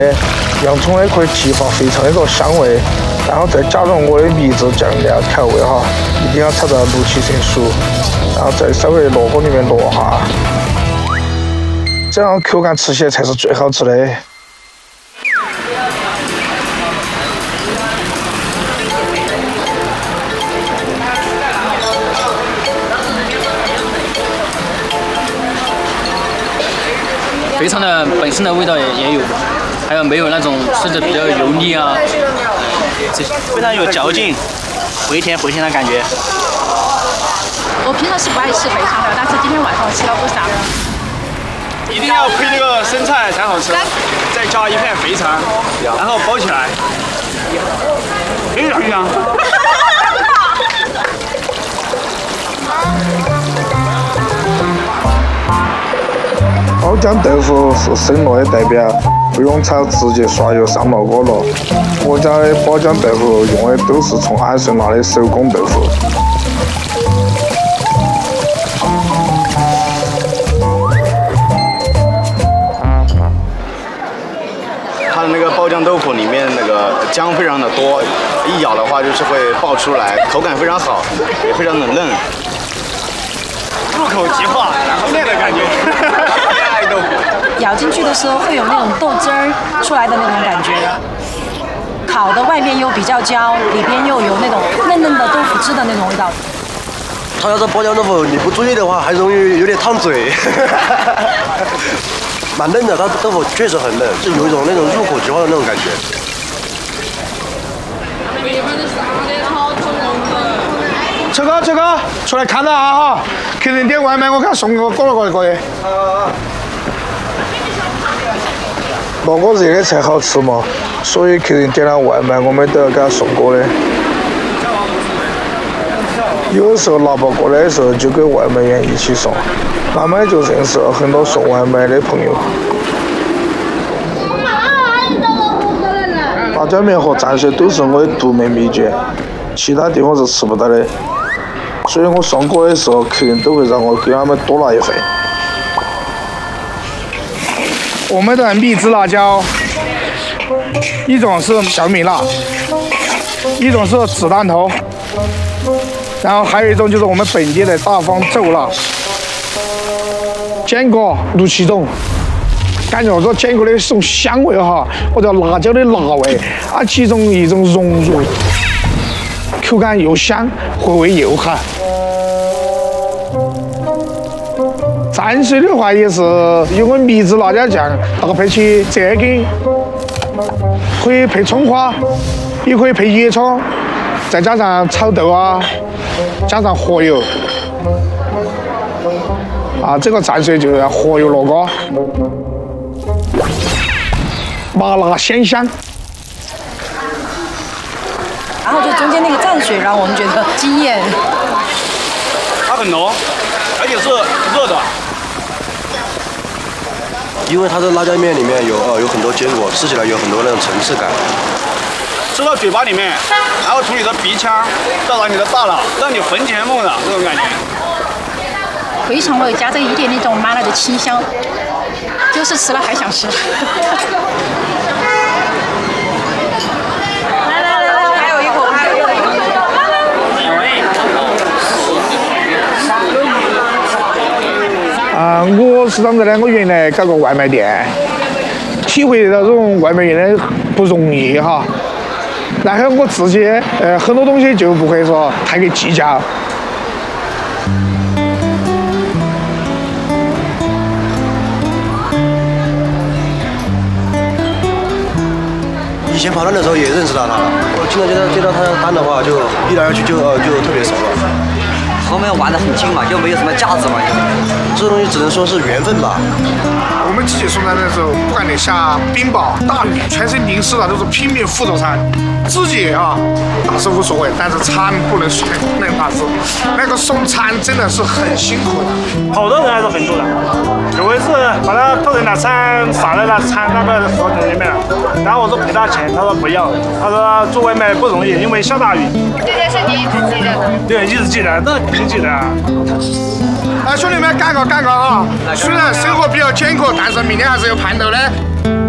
洋葱呢可以激发肥肠的一个香味，然后再加入我的秘制酱料调味哈，一定要炒到6、7成熟，然后再稍微落锅里面落下，这样口感吃起来才是最好吃的。 肥肠的本身的味道也有，还有没有那种吃着比较油腻啊， 非常有嚼劲，回甜的感觉。 我平常是不爱吃肥肠的，但是今天晚上吃了不少。 一定要配那个生菜才好吃，再加一片肥肠，然后包起来，非常香。 包浆豆腐是生糯的代表，不用炒，直接刷油上烙锅了。我家的包浆豆腐用的都是从安顺拿的手工豆腐。 它的那个包浆豆腐里面那个浆非常的多，一咬的话就是会爆出来，口感非常好，也非常的嫩，入口即化，然后嫩的感觉。爱豆腐。 咬进去的时候会有那种豆汁儿出来的那种感觉，烤的外面又比较焦，里边又有那种嫩嫩的豆腐汁的那种味道。 它要是包浆豆腐，你不注意的话，还容易有点烫嘴。蛮嫩的，它豆腐确实很嫩，是有一种那种入口即化的那种感觉。 车哥，出来看到啊哈！客人点外卖，我看送个过来可以。那个热的菜好吃嘛，所以客人点了外卖，我们都要给他送过的。有时候拿不过来的时候，就跟外卖员一起送，慢慢就认识了很多送外卖的朋友。辣椒面和蘸水都是我的独门秘诀，其他地方是吃不到的，所以我送过的时候，客人都会让我给他们多拿一份。我们的秘制辣椒，一种是小米辣，一种是子弹头，然后还有一种就是我们本地的大方咒辣，煎过6、7种，感觉这煎过的这种香味哈，或者辣椒的辣味啊，一种融入，口感又香，回味又好。蘸水的话也是用我秘制辣椒酱搭配起这个，可以配葱花，也可以配椰葱，再加上炒豆啊，加上活油，啊，这个蘸水就要活油落锅，麻辣鲜香。 然后就中间那个蘸水让我们觉得惊艳。 它很浓，而且是热的。 因为它的辣椒面里面有很多坚果，吃起来有很多那种层次感。 吃到嘴巴里面，然后从你的鼻腔到达你的大脑，让你魂牵梦绕这种感觉。 回肠味加着一点那种麻辣的清香，就是吃了还想吃。 我是啷子呢？我原来搞过外卖店，体会到这种外卖员的不容易哈。然后我自己很多东西就不会说太去计较。 以前跑单的时候也认识到他了，我经常接到他的单的话，就一来二去就特别熟了。 后面玩得很精嘛，就没有什么架子嘛， 这东西只能说是缘分吧。 我们自己送餐的时候，不管你下冰雹、大雨，全身淋湿了，都是拼命扶着餐。自己啊打是无所谓，但是餐不能随不能打字。那个送餐真的是很辛苦的， 好多人还是很多的。有一次把他客人的餐撒在那餐那个盒子里面，然后我说赔他钱，他说不要，他说做外卖不容易，因为下大雨。 这件事你一直记得的？ 对，一直记得，那肯定记得啊。 兄弟们干个啊！虽然生活比较艰苦，但是明天还是有盼头的。